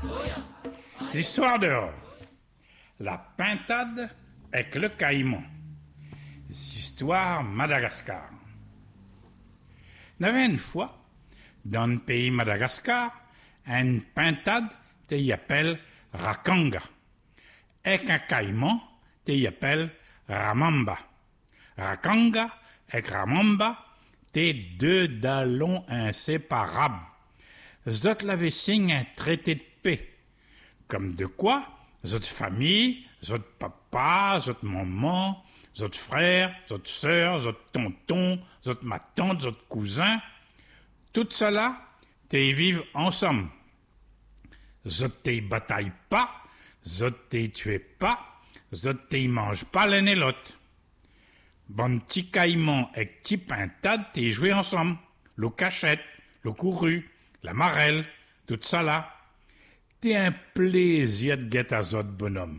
L'histoire dehors. La pintade avec le caïman. Histoire Madagascar. Il y avait une fois, dans le pays Madagascar, une pintade qui y appelle Rakanga. Et un caïman qui y appelle Ramamba. Rakanga et Ramamba, t'es deux dallons inséparables. Zot l'avait signé un traité de paix. Comme de quoi, zot famille, zot papa, zot maman, zot frère, zot sœur, zot tonton, zot ma tante, zot cousin, tout cela, t'es vivent ensemble. Zot t'es bataille pas, zot t'es tué pas, zot t'es mange pas l'un et l'autre. Bon petit caïman et petit pintade t'es joué ensemble. Le cachette, le couru, la marelle, tout ça là. T'es un plaisir de guetter à zot bonhomme.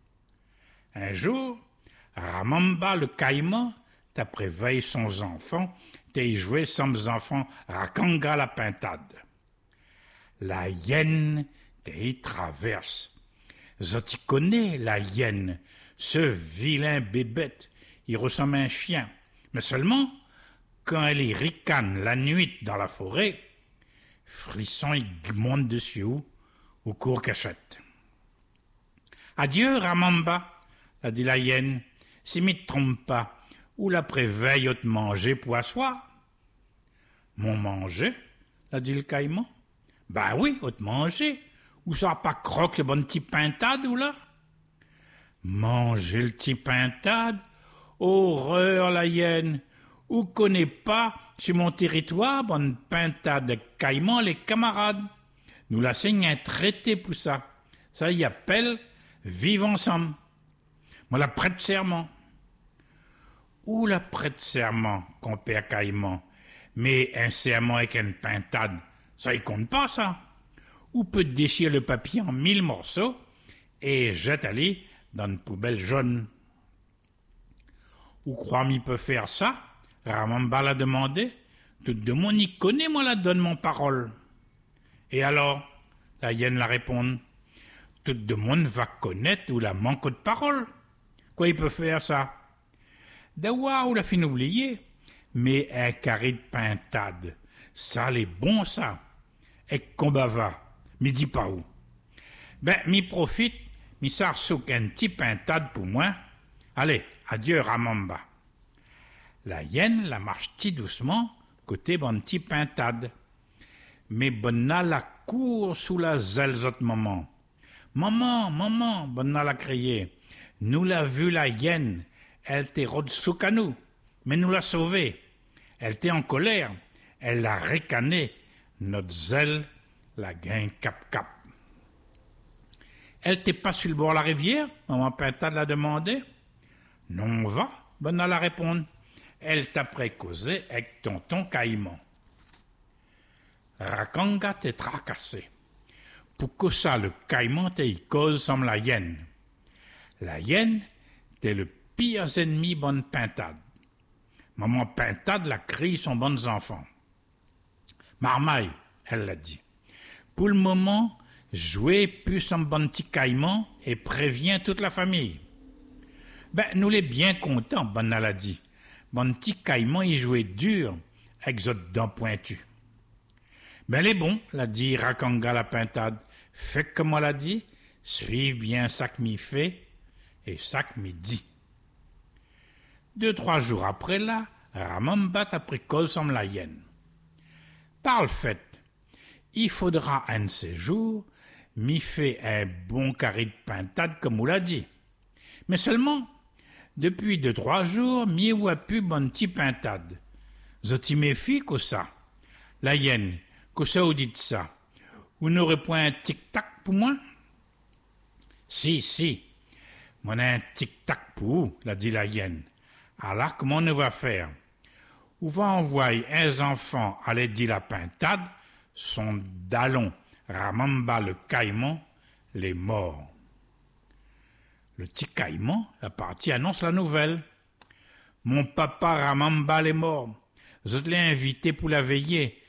Un jour, Ramamba le caïman t'a préveillé son enfant, t'es joué sans enfants Rakanga la pintade. La hyène t'es traverse. Zot y connaît la hyène, ce vilain bébête. Il ressemble à un chien. Mais seulement, quand elle y ricane la nuit dans la forêt, frisson il monte dessus ou court cachette. Adieu, Ramamba, a dit la hyène, si m'y te trompe pas, ou la préveille au te manger poissois. Mon manger, a dit le caïman. Ben oui, au te manger, ou ça pas croque le bon petit pintade ou là? Manger le petit pintade? Horreur, la hyène! Ou connaît pas, sur mon territoire, bonne pintade de caïman, les camarades. Nous la signe un traité pour ça. Ça y appelle vivre ensemble. Moi la prête serment. Ou la prête serment, compère caïman. Mais un serment avec une pintade, ça y compte pas, ça. Ou peut déchirer le papier en 1000 morceaux et jette aller dans une poubelle jaune. Ou crois m'y peut faire ça? Ramamba l'a demandé. Tout de monde y connaît, moi la donne mon parole. Et alors, la hyène la répond. Tout le monde va connaître ou la manque de parole. Quoi il peut faire ça? D'avoir ou la fin oublier. Mais un carré de pintade, ça l'est bon ça. Et combat va, m'y dis pas où. Ben, m'y profite, m'y sarsouk un petit pintade pour moi. Allez, adieu Ramamba. La hyène la marche ti doucement, côté bon petit pintade. Mais Bonna la court sous la zèle zot maman. Maman, maman, Bonna la crié. Nous l'a vu la hyène, elle t'est rôde souk à nous, mais nous l'a sauvée. Elle t'est en colère, elle l'a ricané, notre zèle la gagne cap-cap. Elle t'est pas sur le bord de la rivière, maman pintade l'a demandé. Non va, Bonna la répondre. Elle t'a précausé avec tonton caïman. Rakanga t'est tracassé. Pour que ça, le caïman t'est cause comme la hyène. La hyène t'est le pire ennemi bonne pintade. Maman pintade la crie son bons enfants. Marmaille, elle l'a dit. Pour le moment, jouez plus son bon petit caïman et prévient toute la famille. Ben, nous les bien contents, Bonna l'a dit. Mon petit caïman y jouait dur, avec zot dents pointues. Ben, les bons, l'a dit Rakanga la pintade. Faites comme on l'a dit, suivez bien ça que m'y fait, et ça que m'y dit. 2-3 jours après là, Ramamba a pris cause comme la hyène. Par le fait, il faudra un de ces jours, m'y fait un bon carré de pintade comme on l'a dit. Mais seulement, depuis 2-3 jours, m'y ou a pu bon petit pintade. Zoti méfie que ça. La hyène, que ça ou dites ça. Vous n'aurez point un tic-tac pour moi? Si. Mon a un tic-tac pour vous, l'a dit la hyène. Alors, comment on va faire? On va envoyer un enfant à l'aide la pintade, son dallon, Ramamba le caïman, les morts. Le petit caïman, la partie annonce la nouvelle. Mon papa Ramamba est mort. Je l'ai invité pour la veiller.